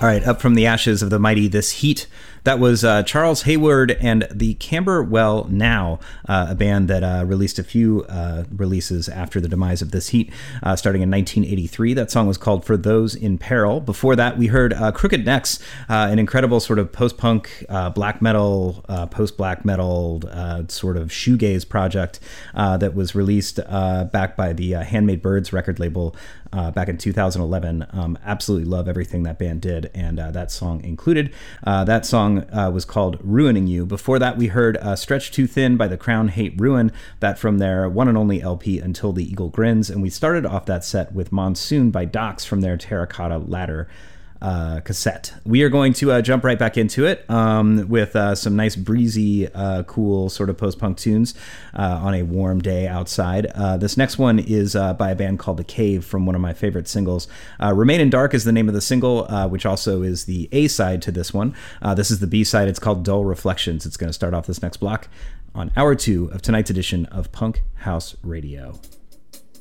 All right, up from the ashes of the mighty This Heat. That was Charles Hayward and the Camberwell Now, a band that released a few releases after the demise of This Heat, starting in 1983. That song was called For Those in Peril. Before that, we heard Crooked Necks, an incredible sort of post-punk, black metal, post-black metal sort of shoegaze project that was released back by the Handmade Birds record label back in 2011. Absolutely love everything that band did, and that song included. That song was called Ruining You. Before that, we heard Stretched Too Thin by the Crown Hate Ruin, that from their one and only LP Until the Eagle Grins. And we started off that set with Monsoon by Docs from their Terracotta Ladder cassette. We are going to jump right back into it with some nice breezy, cool sort of post-punk tunes on a warm day outside. This next one is by a band called The Cave from one of my favorite singles. Remain in Dark is the name of the single, which also is the A-side to this one. This is the B-side. It's called Dull Reflections. It's going to start off this next block on hour 2 of tonight's edition of Punk House Radio.